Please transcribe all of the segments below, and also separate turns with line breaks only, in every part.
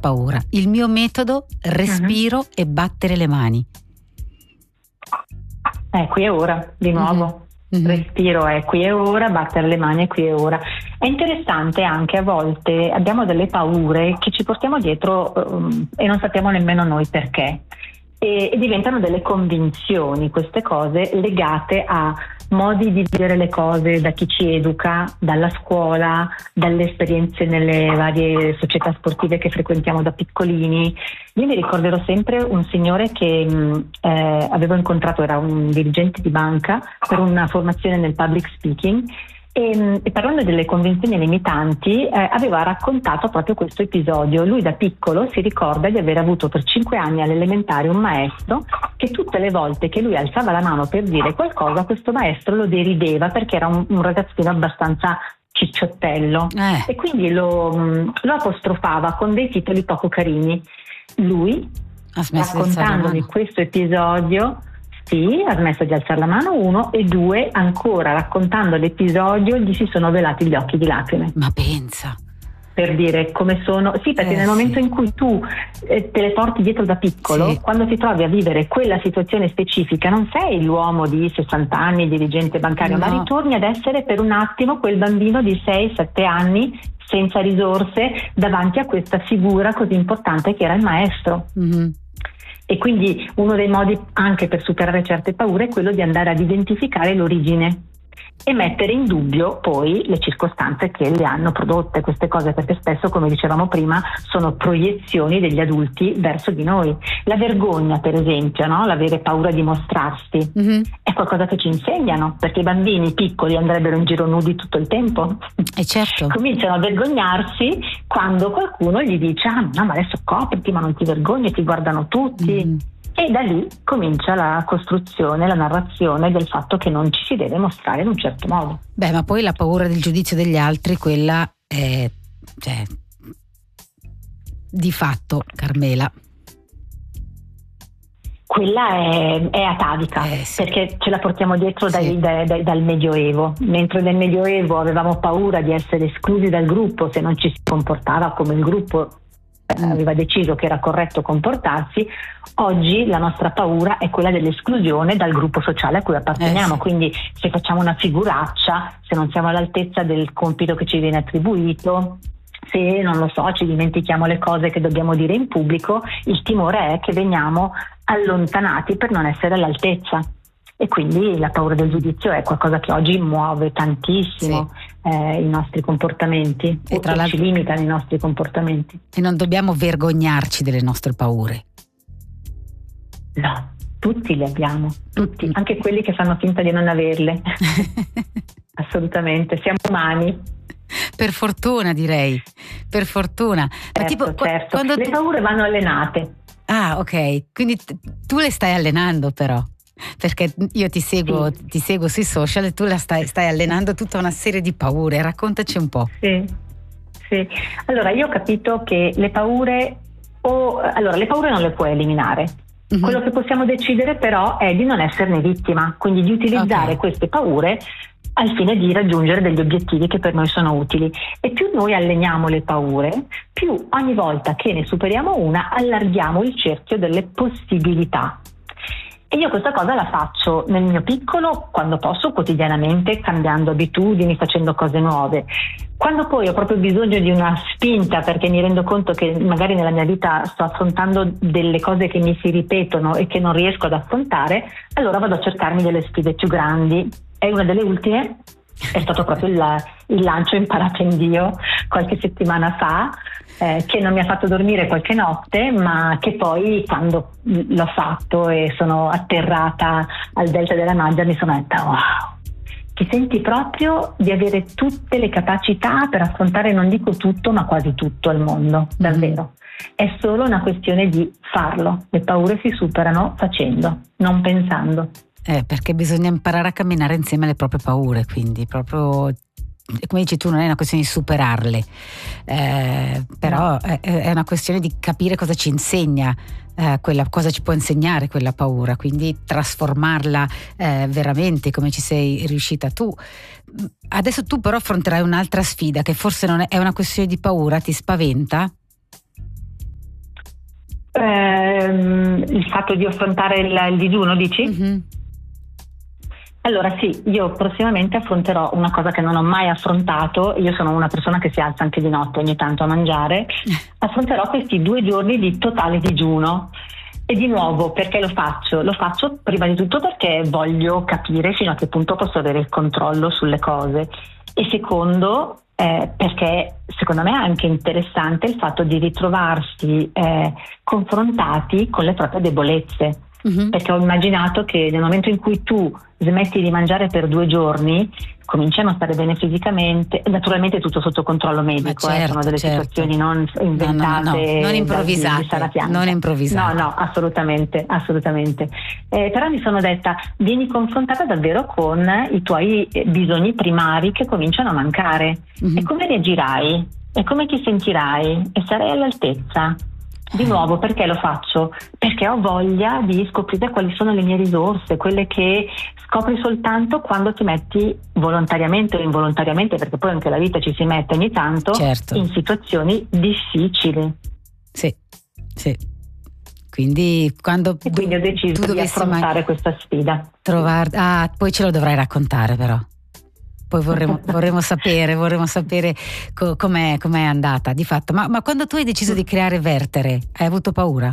paura. Il mio metodo: respiro e battere le mani.
Qui e ora, di nuovo. Respiro è qui e ora, battere le mani è qui e ora. È interessante anche, a volte abbiamo delle paure che ci portiamo dietro e non sappiamo nemmeno noi perché, e diventano delle convinzioni, queste cose legate a modi di vedere le cose da chi ci educa, dalla scuola, dalle esperienze nelle varie società sportive che frequentiamo da piccolini. Io mi ricorderò sempre un signore che avevo incontrato, era un dirigente di banca per una formazione nel public speaking, e parlando delle convinzioni limitanti aveva raccontato proprio questo episodio. Lui da piccolo si ricorda di aver avuto per 5 anni all'elementare un maestro che tutte le volte che lui alzava la mano per dire qualcosa, questo maestro lo derideva perché era un ragazzino abbastanza cicciottello, e quindi lo apostrofava con dei titoli poco carini. Lui, raccontandomi questo episodio, ha smesso di alzare la mano, 1, e 2, ancora raccontando l'episodio gli si sono velati gli occhi di lacrime.
Ma pensa!
Per dire come sono, sì, perché nel momento in cui tu te le porti dietro da piccolo, quando ti trovi a vivere quella situazione specifica, non sei l'uomo di 60 anni, dirigente bancario, ma ritorni ad essere per un attimo quel bambino di 6-7 anni senza risorse davanti a questa figura così importante che era il maestro. E quindi uno dei modi anche per superare certe paure è quello di andare ad identificare l'origine e mettere in dubbio poi le circostanze che le hanno prodotte queste cose, perché spesso, come dicevamo prima, sono proiezioni degli adulti verso di noi. La vergogna, per esempio, no? L'avere paura di mostrarsi, è qualcosa che ci insegnano, perché i bambini piccoli andrebbero in giro nudi tutto il tempo,
certo.
Cominciano a vergognarsi quando qualcuno gli dice no, ma adesso copriti, ma non ti vergogni, ti guardano tutti. E da lì comincia la costruzione, la narrazione del fatto che non ci si deve mostrare in un certo modo.
Beh, ma poi la paura del giudizio degli altri, quella è, di fatto, Carmela,
quella è atavica, perché ce la portiamo dietro dal Medioevo. Mentre nel Medioevo avevamo paura di essere esclusi dal gruppo se non ci si comportava come il gruppo aveva deciso che era corretto comportarsi, oggi la nostra paura è quella dell'esclusione dal gruppo sociale a cui apparteniamo. Quindi se facciamo una figuraccia, se non siamo all'altezza del compito che ci viene attribuito, se non lo so, ci dimentichiamo le cose che dobbiamo dire in pubblico, il timore è che veniamo allontanati per non essere all'altezza. E quindi la paura del giudizio è qualcosa che oggi muove tantissimo i nostri comportamenti, e tra l'altro ci limitano i nostri comportamenti.
E non dobbiamo vergognarci delle nostre paure.
No, tutti le abbiamo, tutti, anche quelli che fanno finta di non averle. Assolutamente, siamo umani.
Per fortuna, direi, per fortuna.
Certo,
ma tipo,
certo.
Quando
le paure vanno allenate.
Ah, ok, quindi tu le stai allenando, però, perché io ti seguo sui social e tu la stai allenando tutta una serie di paure. Raccontaci un po'.
Sì. Allora, io ho capito che le paure non le puoi eliminare. Quello che possiamo decidere però è di non esserne vittima, quindi di utilizzare queste paure al fine di raggiungere degli obiettivi che per noi sono utili. E più noi alleniamo le paure, più ogni volta che ne superiamo una allarghiamo il cerchio delle possibilità. E io questa cosa la faccio nel mio piccolo, quando posso, quotidianamente, cambiando abitudini, facendo cose nuove. Quando poi ho proprio bisogno di una spinta, perché mi rendo conto che magari nella mia vita sto affrontando delle cose che mi si ripetono e che non riesco ad affrontare, allora vado a cercarmi delle sfide più grandi. E una delle ultime è stato proprio il lancio in parapendio qualche settimana fa, che non mi ha fatto dormire qualche notte, ma che poi, quando l'ho fatto e sono atterrata al Delta della Maggia, mi sono detta wow, ti senti proprio di avere tutte le capacità per affrontare, non dico tutto, ma quasi tutto al mondo, davvero. È solo una questione di farlo. Le paure si superano facendo, non pensando.
Perché bisogna imparare a camminare insieme alle proprie paure, quindi proprio, come dici tu, non è una questione di superarle, però è una questione di capire cosa ci insegna, cosa ci può insegnare quella paura, quindi trasformarla veramente come ci sei riuscita tu. Adesso tu però affronterai un'altra sfida che forse non è una questione di paura, ti spaventa?
Il fatto di affrontare il digiuno, dici?
Mm-hmm.
Allora sì, io prossimamente affronterò una cosa che non ho mai affrontato. Io sono una persona che si alza anche di notte ogni tanto a mangiare. Affronterò questi 2 giorni di totale digiuno. E di nuovo, perché lo faccio? Lo faccio prima di tutto perché voglio capire fino a che punto posso avere il controllo sulle cose, e secondo perché secondo me è anche interessante il fatto di ritrovarsi confrontati con le proprie debolezze. Mm-hmm. Perché ho immaginato che nel momento in cui tu smetti di mangiare per 2 giorni cominci a non stare bene fisicamente, naturalmente tutto sotto controllo medico.
Certo,
sono delle situazioni non inventate,
non improvvisate, non improvvisate.
No, assolutamente. Però mi sono detta, vieni confrontata davvero con i tuoi bisogni primari che cominciano a mancare. Mm-hmm. E come reagirai? E come ti sentirai? E sarai all'altezza? Di nuovo, perché lo faccio? Perché ho voglia di scoprire quali sono le mie risorse, quelle che scopri soltanto quando ti metti volontariamente o involontariamente, perché poi anche la vita ci si mette ogni tanto, certo, in situazioni difficili.
Sì. Quindi quando
quindi ho deciso di affrontare questa sfida.
Poi ce lo dovrai raccontare però. Poi vorremmo sapere com'è andata di fatto. Ma quando tu hai deciso di creare Vertere, hai avuto paura?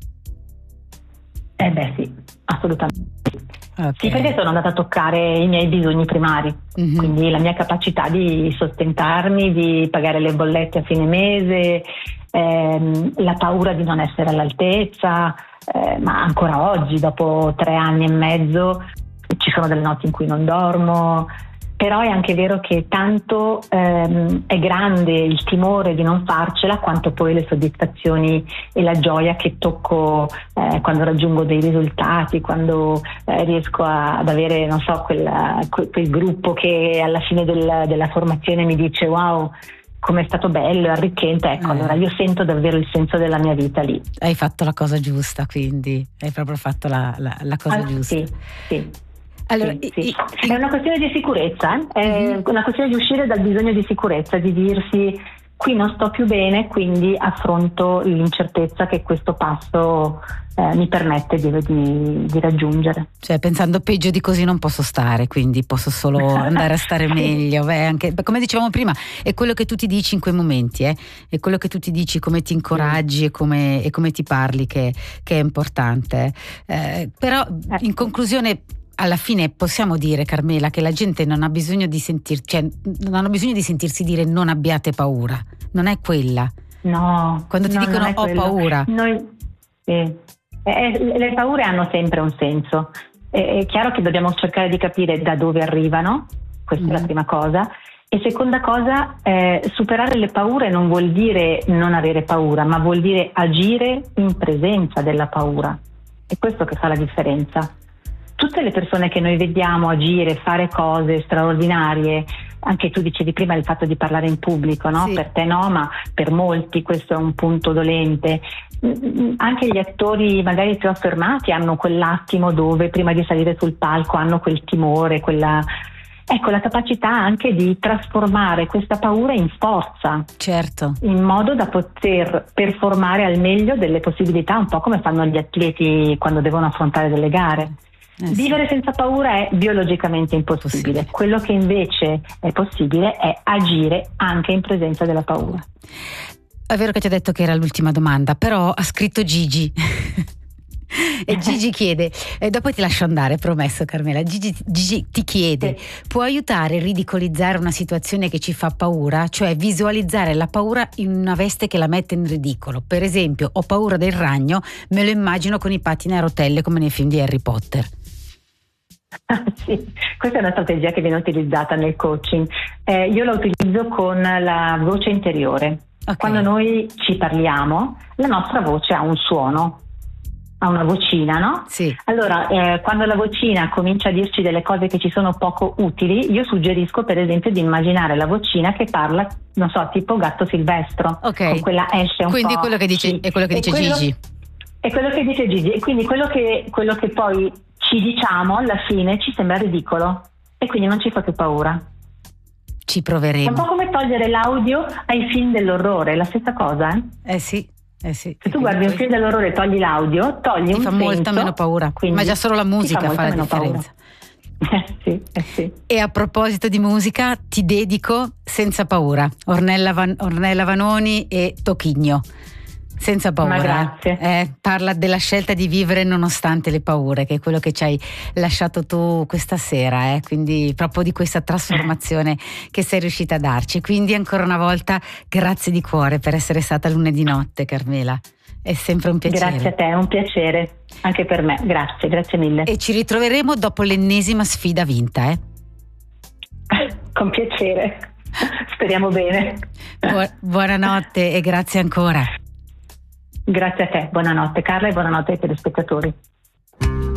Sì, assolutamente.
Okay.
Sì, perché sono andata a toccare i miei bisogni primari, mm-hmm, quindi la mia capacità di sostentarmi, di pagare le bollette a fine mese, la paura di non essere all'altezza, ma ancora oggi, dopo 3 anni e mezzo, ci sono delle notti in cui non dormo. Però è anche vero che tanto è grande il timore di non farcela quanto poi le soddisfazioni e la gioia che tocco quando raggiungo dei risultati, quando riesco ad avere, non so, quel gruppo che alla fine della formazione mi dice wow, com'è stato bello, arricchente. Ecco, allora io sento davvero il senso della mia vita lì.
Hai fatto la cosa giusta, quindi hai proprio fatto la cosa giusta.
Sì.
Allora,
sì. È una questione di sicurezza, è una questione di uscire dal bisogno di sicurezza, di dirsi qui non sto più bene, quindi affronto l'incertezza che questo passo mi permette di raggiungere.
Cioè, pensando peggio di così non posso stare, quindi posso solo andare a stare meglio. Anche, come dicevamo prima, è quello che tu ti dici in quei momenti, è quello che tu ti dici, come ti incoraggi e come ti parli che è importante. Però in conclusione, alla fine possiamo dire, Carmela, che la gente non ha bisogno di non hanno bisogno di sentirsi dire non abbiate paura, non è quella.
No.
Quando ti dicono ho paura.
Le paure hanno sempre un senso. È chiaro che dobbiamo cercare di capire da dove arrivano, questa è la prima cosa. E seconda cosa, superare le paure non vuol dire non avere paura, ma vuol dire agire in presenza della paura. È questo che fa la differenza. Tutte le persone che noi vediamo agire, fare cose straordinarie, anche tu dicevi prima il fatto di parlare in pubblico, no? Sì. Per te no, ma per molti questo è un punto dolente. Anche gli attori magari più affermati hanno quell'attimo dove prima di salire sul palco hanno quel timore, la capacità anche di trasformare questa paura in forza.
Certo.
In modo da poter performare al meglio delle possibilità, un po' come fanno gli atleti quando devono affrontare delle gare. Vivere senza paura è biologicamente impossibile. Quello che invece è possibile è agire anche in presenza della paura.
È vero che ti ho detto che era l'ultima domanda, però ha scritto Gigi. E Gigi chiede, dopo ti lascio andare, promesso Carmela. Gigi ti chiede, può aiutare a ridicolizzare una situazione che ci fa paura? Cioè visualizzare la paura in una veste che la mette in ridicolo. Per esempio, ho paura del ragno, me lo immagino con i pattini a rotelle come nei film di Harry Potter.
Sì, questa è una strategia che viene utilizzata nel coaching. Io la utilizzo con la voce interiore. Okay. Quando noi ci parliamo, la nostra voce ha un suono, ha una vocina, no?
Sì.
Allora, quando la vocina comincia a dirci delle cose che ci sono poco utili, io suggerisco per esempio di immaginare la vocina che parla, non so, tipo gatto silvestro, con quella esce un
quindi
po'.
Quello che dice, è quello che dice Gigi.
È quello che dice Gigi, e quindi quello che poi ci diciamo alla fine ci sembra ridicolo e quindi non ci fa più paura.
Ci proveremo.
È un po' come togliere l'audio ai film dell'orrore, la stessa cosa,
Sì. Sì,
se tu guardi un film dall'orrore e togli l'audio, togli
ti
un
fa
senso,
molta meno paura, ma già solo la musica fa la differenza.
Sì.
E a proposito di musica, ti dedico Senza paura, Ornella Vanoni e Tochigno. Senza paura.
Ma grazie.
Parla della scelta di vivere nonostante le paure, che è quello che ci hai lasciato tu questa sera, quindi proprio di questa trasformazione che sei riuscita a darci. Quindi ancora una volta grazie di cuore per essere stata lunedì notte, Carmela. È sempre un piacere.
Grazie a te, è un piacere anche per me. Grazie mille.
E ci ritroveremo dopo l'ennesima sfida vinta,
Con piacere. Speriamo bene.
Buonanotte e grazie ancora.
Grazie a te, buonanotte Carla e buonanotte ai telespettatori.